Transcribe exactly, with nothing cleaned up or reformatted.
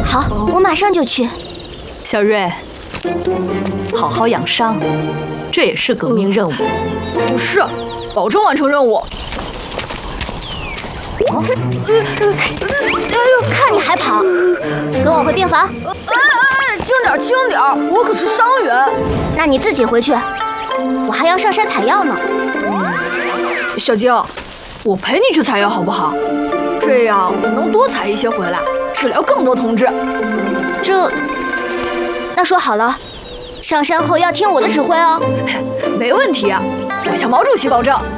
好，我马上就去。 小瑞，好好养伤，这也是革命任务。 不是，保证完成任务。 看你还跑，跟我回病房。 哎哎，轻点轻点，我可是伤员。 那你自己回去，我还要上山采药呢。 小晶，我陪你去采药好不好？这样我能多采一些回来，治疗更多同志。 这，那说好了，上山后要听我的指挥哦。 没问题，我向毛主席保证。